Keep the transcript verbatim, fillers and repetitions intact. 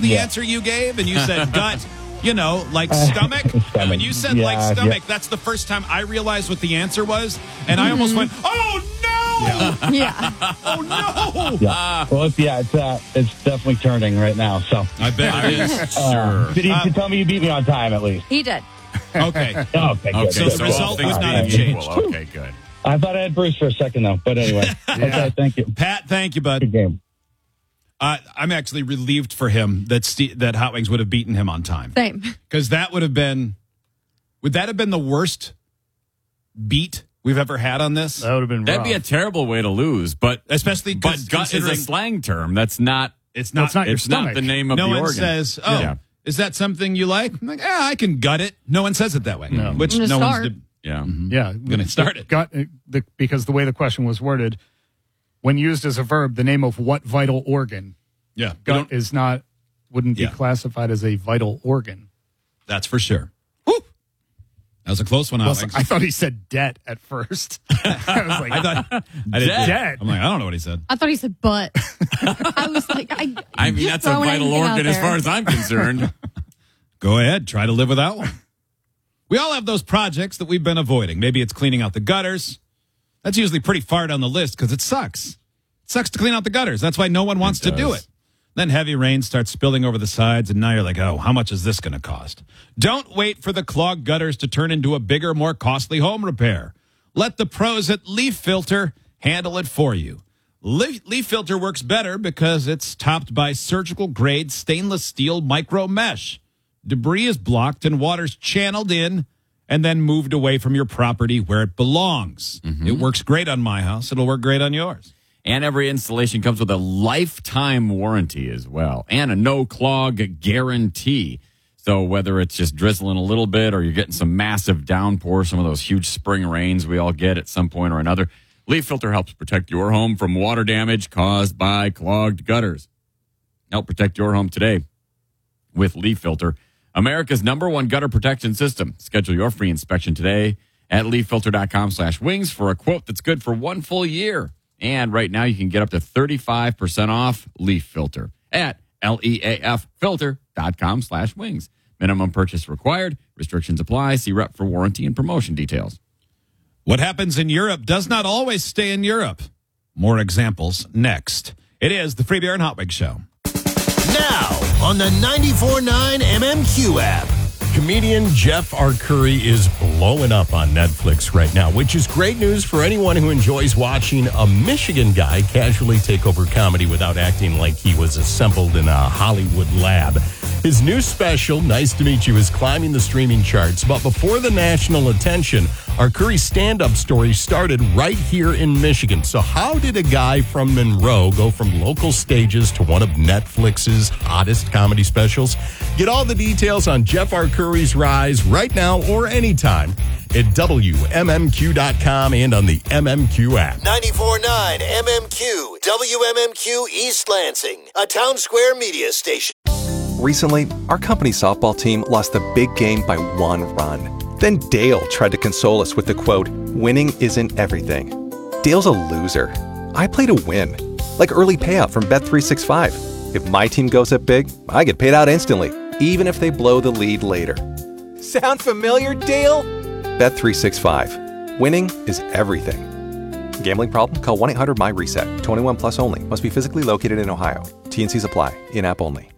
the yeah. answer you gave? And you said gut, you know, like stomach. Stomach. And when you said Yeah, like stomach, yeah. that's the first time I realized what the answer was. And I almost went, oh, no! Yeah. Oh, no! Yeah. Well, it's, yeah, it's uh, it's definitely turning right now. So, I bet it is. uh, did you Uh, tell me you beat me on time at least? He did. Okay. Oh, okay, good. Okay, So Good. the result things was not being have changed. equal. Okay, good. I thought I had Bruce for a second though, but anyway. Okay, thank you. Pat, thank you, bud. Good game. Uh, I'm actually relieved for him that Ste that Hot Wings would have beaten him on time. Same. Because that would have been, would that have been the worst beat we've ever had on this? That would have been That'd rough. be a terrible way to lose, but Especially but 'cause gut is a considering slang term. That's not. it's No, not, it's not your It's not stomach. the name of no the one organ. says, oh, Yeah. is that something you like? I'm like, yeah, I can gut it. No one says it that way. No. Which I'm gonna no start. one's. Yeah. Yeah. Gonna start it. Gut, uh, the, because the way the question was worded, when used as a verb, the name of what vital organ? Yeah, we Gut don't- is not, wouldn't Yeah. be classified as a vital organ. that's for sure. Woo! That was a close one. Well, Alex. I thought he said debt at first. I was like, I thought I didn't. Debt. I'm like, I don't know what he said. I thought he said butt. I was like, I, I mean, just that's a throwing vital anything out organ as there. far as I'm concerned. Go ahead, try to live without one. We all have those projects that we've been avoiding. Maybe it's cleaning out the gutters. That's usually pretty far down the list because it sucks. It sucks to clean out the gutters. That's why no one wants to do it. Then heavy rain starts spilling over the sides, and now you're like, oh, how much is this going to cost? Don't wait for the clogged gutters to turn into a bigger, more costly home repair. Let the pros at Leaf Filter handle it for you. Leaf, Leaf Filter works better because it's topped by surgical-grade stainless steel micro mesh. Debris is blocked and water's channeled in and then moved away from your property where it belongs. Mm-hmm. It works great on my house. It'll work great on yours. And every installation comes with a lifetime warranty as well, and a no clog guarantee. So whether it's just drizzling a little bit or you're getting some massive downpour, some of those huge spring rains we all get at some point or another, Leaf Filter helps protect your home from water damage caused by clogged gutters. Help protect your home today with Leaf Filter, America's number one gutter protection system. Schedule your free inspection today at leaffilter.com slash wings for a quote that's good for one full year. And right now you can get up to thirty-five percent off Leaf Filter at leaffilter.com slash wings. Minimum purchase required. Restrictions apply. See rep for warranty and promotion details. What happens in Europe does not always stay in Europe. More examples next. It is the Free Beer and Hot Wings Show. Now on the ninety-four point nine M M Q app. Comedian Jeff Arcuri is blowing up on Netflix right now, which is great news for anyone who enjoys watching a Michigan guy casually take over comedy without acting like he was assembled in a Hollywood lab. His new special, Nice to Meet You, is climbing the streaming charts. But before the national attention, Arcuri's stand-up story started right here in Michigan. So how did a guy from Monroe go from local stages to one of Netflix's hottest comedy specials? Get all the details on Jeff Arcuri's rise right now or anytime at W M M Q dot com and on the M M Q app. ninety-four point nine M M Q, W M M Q East Lansing, a Town Square media station. Recently, our company's softball team lost the big game by one run. Then Dale tried to console us with the quote, "Winning isn't everything." Dale's a loser. I play to win. Like early payout from Bet three sixty-five. If my team goes up big, I get paid out instantly, even if they blow the lead later. Sound familiar, Dale? Bet three sixty-five. Winning is everything. Gambling problem? Call one eight hundred M Y RESET. twenty-one plus only. Must be physically located in Ohio. T N Cs apply. In-app only.